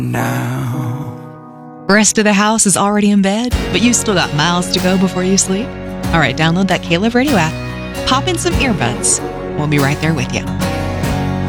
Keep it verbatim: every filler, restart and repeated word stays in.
now. Rest of the house is already in bed, but you still got miles to go before you sleep? All right, download that K-Love Radio app. Pop in some earbuds. We'll be right there with you.